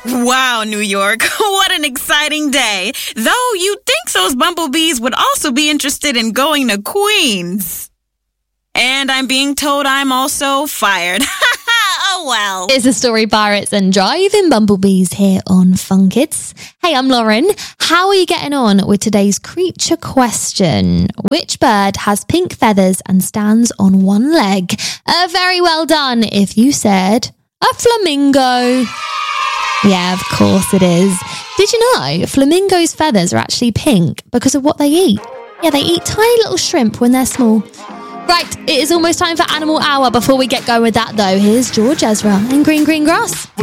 Wow, New York, what an exciting day. Though you'd think those bumblebees would also be interested in going to Queens. And I'm being told I'm also fired. Oh, well. It's the Story Pirates and Driving Bumblebees here on Fun Kids. Hey, I'm Lauren. How are you getting on with today's creature question? Which bird has pink feathers and stands on one leg? Very well done if you said a flamingo. Yeah, of course it is. Did you know flamingos' feathers are actually pink because of what they eat? Yeah, they eat tiny little shrimp when they're small. Right, it is almost time for Animal Hour. Before we get going with that, though, here's George Ezra and Green Green Grass.